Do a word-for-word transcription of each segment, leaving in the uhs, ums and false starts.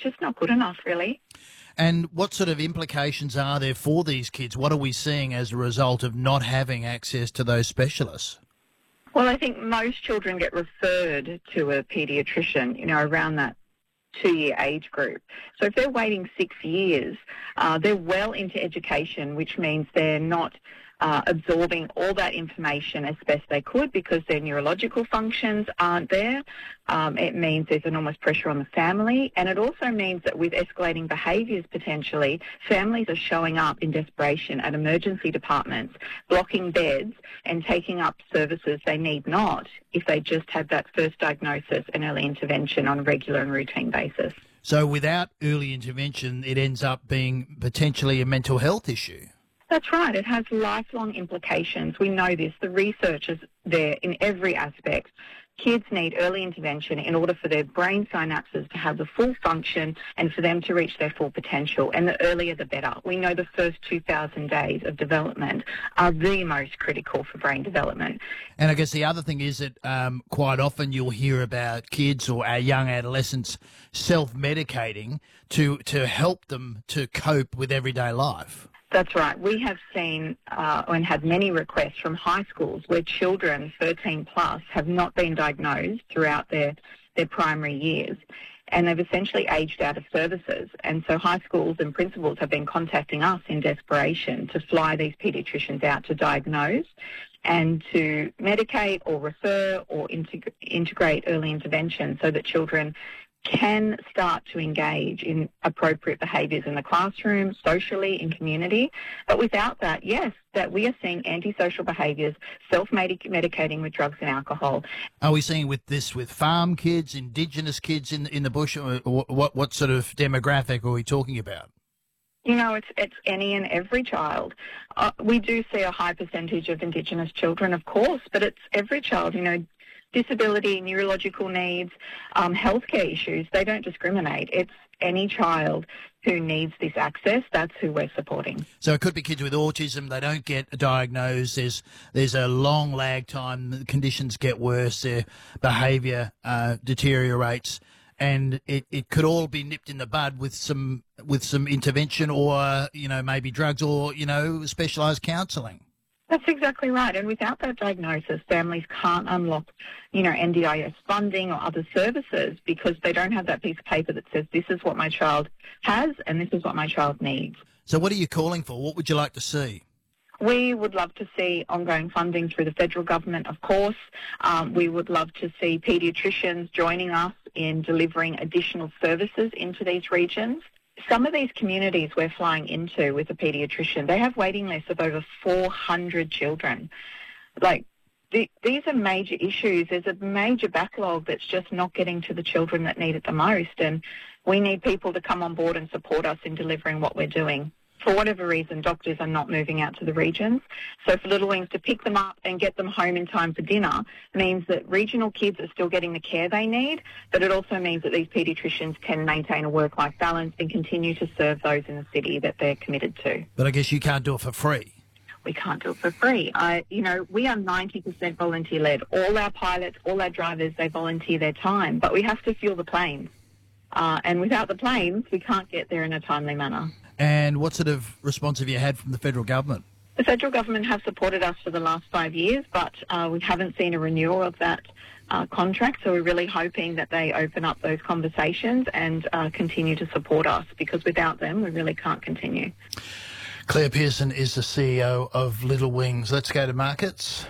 just not good enough, really. And what sort of implications are there for these kids? What are we seeing as a result of not having access to those specialists? Well, I think most children get referred to a paediatrician, you know, around that two-year age group. So if they're waiting six years, uh, they're well into education, which means they're not uh, absorbing all that information as best they could because their neurological functions aren't there. Um, it means there's enormous pressure on the family, and it also means that with escalating behaviours potentially, families are showing up in desperation at emergency departments, blocking beds and taking up services they need not if they just had that first diagnosis and early intervention on a regular and routine basis. So without early intervention, it ends up being potentially a mental health issue. That's right. It has lifelong implications. We know this. The research is there in every aspect. Kids need early intervention in order for their brain synapses to have the full function and for them to reach their full potential. And the earlier the better. We know the first two thousand days of development are the most critical for brain development. And I guess the other thing is that um, quite often you'll hear about kids or our young adolescents self-medicating to, to help them to cope with everyday life. That's right. We have seen uh, and had many requests from high schools where children thirteen plus have not been diagnosed throughout their, their primary years, and they've essentially aged out of services. And so high schools and principals have been contacting us in desperation to fly these paediatricians out to diagnose and to medicate or refer or integ- integrate early intervention so that children can start to engage in appropriate behaviours in the classroom, socially, in community. But without that, yes, that we are seeing antisocial behaviours, self-medicating with drugs and alcohol. Are we seeing with this with farm kids, Indigenous kids in, in the bush? Or what, what sort of demographic are we talking about? You know, it's it's any and every child. Uh, we do see a high percentage of Indigenous children, of course, but it's every child, you know, disability, neurological needs, um, healthcare issues, they don't discriminate. It's any child who needs this access, that's who we're supporting. So it could be kids with autism, they don't get diagnosed, there's there's a long lag time, the conditions get worse, their behaviour uh, deteriorates, and it, it could all be nipped in the bud with some with some intervention or, you know, maybe drugs or, you know, specialised counselling. That's exactly right. And without that diagnosis, families can't unlock, you know, N D I S funding or other services because they don't have that piece of paper that says this is what my child has and this is what my child needs. So what are you calling for? What would you like to see? We would love to see ongoing funding through the federal government, of course. Um, we would love to see paediatricians joining us in delivering additional services into these regions. Some of these communities we're flying into with a paediatrician, they have waiting lists of over four hundred children. Like, the, these are major issues. There's a major backlog that's just not getting to the children that need it the most, and we need people to come on board and support us in delivering what we're doing. For whatever reason, doctors are not moving out to the regions. So for Little Wings to pick them up and get them home in time for dinner means that regional kids are still getting the care they need, but it also means that these paediatricians can maintain a work-life balance and continue to serve those in the city that they're committed to. But I guess you can't do it for free. We can't do it for free. I, you know, we are ninety percent volunteer-led. All our pilots, all our drivers, they volunteer their time, but we have to fuel the planes. Uh, and without the planes, we can't get there in a timely manner. And what sort of response have you had from the federal government? The federal government have supported us for the last five years, but uh, we haven't seen a renewal of that uh, contract, so we're really hoping that they open up those conversations and uh, continue to support us, because without them, we really can't continue. Claire Pearson is the C E O of Little Wings. Let's go to markets.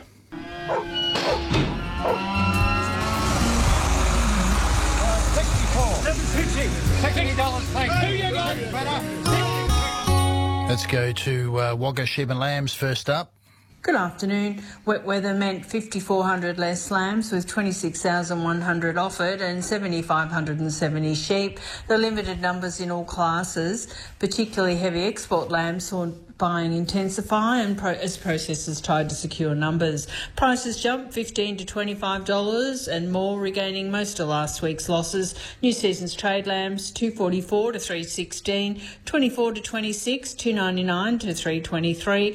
Let's go to uh, Wagga Sheep and Lambs first up. Good afternoon. Wet weather meant five thousand four hundred less lambs with twenty-six thousand one hundred offered and seven thousand five hundred seventy sheep. The limited numbers in all classes, particularly heavy export lambs, saw buying intensify and pro- as processors tried to secure numbers. Prices jumped fifteen to twenty-five dollars and more, regaining most of last week's losses. New season's trade lambs two forty-four to three sixteen, twenty-four to twenty-six, two ninety-nine to three twenty-three.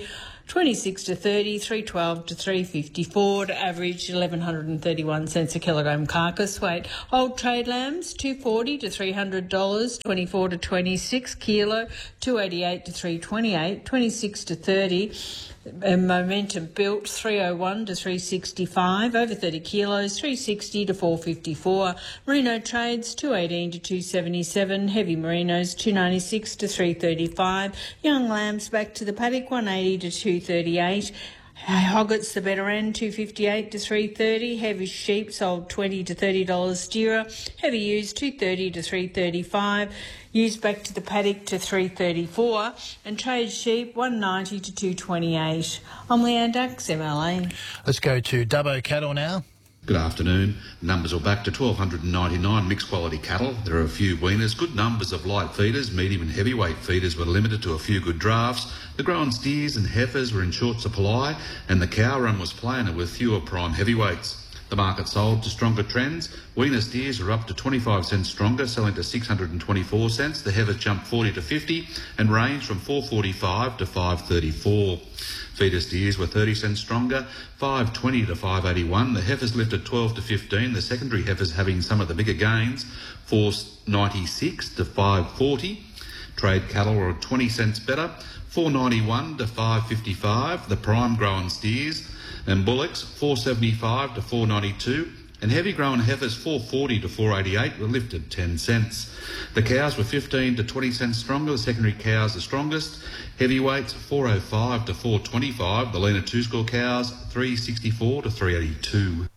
twenty-six to thirty, three twelve to three fifty-four, to average eleven thirty-one cents a kilogram carcass weight. Old trade lambs, two forty to three hundred dollars, twenty-four to twenty-six kilo, two eighty-eight to three twenty-eight, twenty-six to thirty. And momentum built, three oh one to three sixty-five, over thirty kilos, three sixty to four fifty-four. Merino trades, two eighteen to two seventy-seven. Heavy merinos, two ninety-six to three thirty-five. Young lambs back to the paddock, one eighty to two thirty-eight. Hoggets, the better end, two fifty-eight to three thirty. Heavy sheep sold twenty to thirty dollars steerer. Heavy ewes, two thirty to three thirty-five. Ewes back to the paddock to three thirty-four. And trade sheep, one ninety to two twenty-eight. I'm Leanne Dux, M L A. Let's go to Dubbo cattle now. Good afternoon. Numbers are back to one thousand two hundred ninety-nine mixed quality cattle. There are a few weaners. Good numbers of light feeders. Medium and heavyweight feeders were limited to a few good drafts. The grown steers and heifers were in short supply, and the cow run was plainer with fewer prime heavyweights. The market sold to stronger trends. Weaner steers are up to twenty-five cents stronger, selling to six hundred twenty-four cents. The heifers jumped forty to fifty and ranged from four forty-five to five thirty-four. Feeder steers were thirty cents stronger, five twenty to five eighty-one. The heifers lifted twelve to fifteen. The secondary heifers having some of the bigger gains, four ninety-six to five forty. Trade cattle were twenty cents better, four ninety-one to five fifty-five. The prime growing steers and bullocks, four seventy-five to four ninety-two. And heavy grown heifers, four forty to four eighty-eight, were lifted ten cents. The cows were fifteen to twenty cents stronger. The secondary cows the strongest. Heavyweights, four oh five to four twenty-five. The leaner two-score cows, three sixty-four to three eighty-two.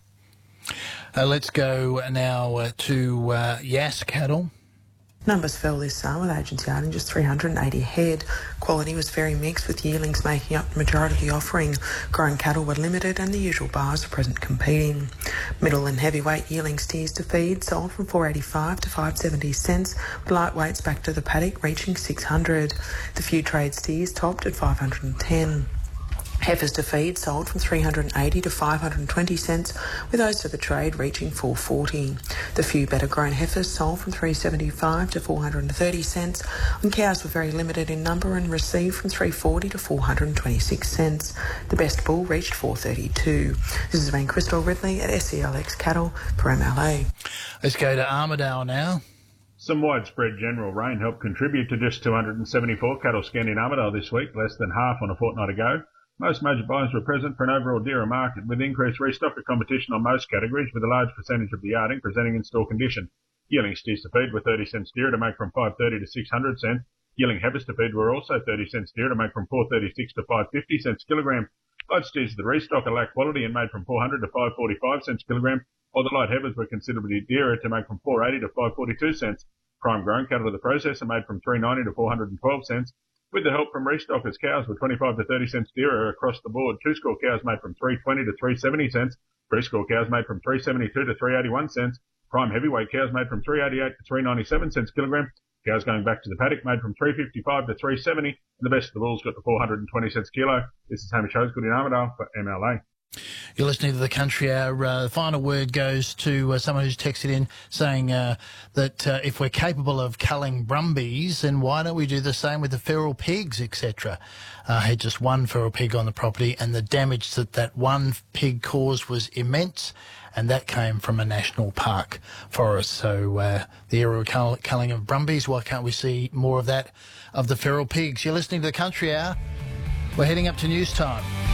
Uh, let's go now uh, to uh, Yass cattle. Numbers fell this summer with agents yarding just three hundred eighty head. Quality was very mixed, with yearlings making up the majority of the offering. Growing cattle were limited and the usual bars were present competing. Middle and heavyweight yearling steers to feed sold from four eighty-five to five seventy cents, with lightweights back to the paddock reaching six hundred. The few trade steers topped at five hundred ten. Heifers to feed sold from three hundred eighty to five hundred twenty cents, with those to the trade reaching four forty. The few better grown heifers sold from three seventy-five to four hundred thirty cents, and cows were very limited in number and received from three forty to four hundred twenty-six cents. The best bull reached four thirty-two. This has been Crystal Ridley at S E L X Cattle for M L A. Let's go to Armidale now. Some widespread general rain helped contribute to just two hundred seventy-four cattle scanned in Armidale this week, less than half on a fortnight ago. Most major buyers were present for an overall dearer market, with increased restocker competition on most categories, with a large percentage of the yarding presenting in store condition. Yearling steers to feed were thirty cents dearer to make from five thirty to six hundred cents. Yearling heifers to feed were also thirty cents dearer to make from four thirty-six to five fifty cents kilogram. Light steers to the restocker lack quality and made from four hundred to five forty-five cents kilogram, while the light heifers were considerably dearer to make from four eighty to five forty-two cents. Prime grown cattle to the processor made from three ninety to four hundred twelve cents. With the help from restockers, cows were twenty-five to thirty cents dearer across the board. Two-score cows made from three twenty to three seventy cents. Three-score cows made from three seventy-two to three eighty-one cents. Prime heavyweight cows made from three eighty-eight to three ninety-seven cents kilogram. Cows going back to the paddock made from three fifty-five to three seventy. And the best of the bulls got to four hundred twenty cents kilo. This is Hamish Osgood in Armidale for M L A. You're listening to The Country Hour. Uh, the final word goes to uh, someone who's texted in saying uh, that uh, if we're capable of culling brumbies, then why don't we do the same with the feral pigs, et cetera. Uh, I had just one feral pig on the property, and the damage that that one pig caused was immense, and that came from a national park forest. So uh, the area of cull- culling of brumbies, why can't we see more of that, of the feral pigs? You're listening to The Country Hour. We're heading up to news time.